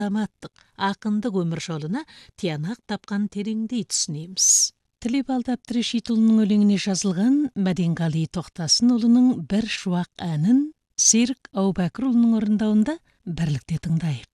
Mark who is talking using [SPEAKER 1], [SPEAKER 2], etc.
[SPEAKER 1] аматтық, ақындық өмір жолына тиянақ тапқан тереңдей түсінеміз. Тілеп Абдірешитұлының өлеңіне жазылған Мәденғали Тоқтасынұлының бір шуақ әнін Серік Аубәкірұлының орындауында бірлікте тыңдайық.